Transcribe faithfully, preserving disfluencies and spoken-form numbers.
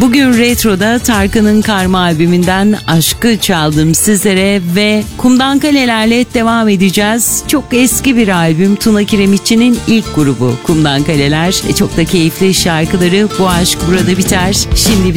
Bugün Retro'da Tarkan'ın Karma albümünden Aşkı çaldım sizlere ve Kumdan Kalelerle devam edeceğiz. Çok eski bir albüm, Tuna Kiremitçi'nin ilk grubu Kumdan Kaleler. E çok da keyifli şarkıları. Bu aşk burada biter. Şimdi